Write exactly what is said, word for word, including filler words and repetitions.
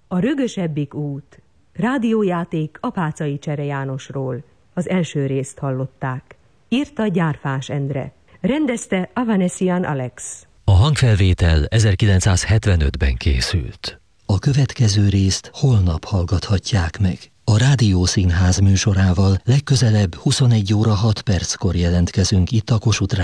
A rögösebbik út. Rádiójáték Apáczai Csere Jánosról. Az első részt hallották. Írta Gyárfás Endre. Rendezte Avanesian Alex. A hangfelvétel ezerkilencszázhetvenötben készült. A következő részt holnap hallgathatják meg. A Rádiószínház műsorával legközelebb huszonegy óra hat perckor jelentkezünk itt a Kossuth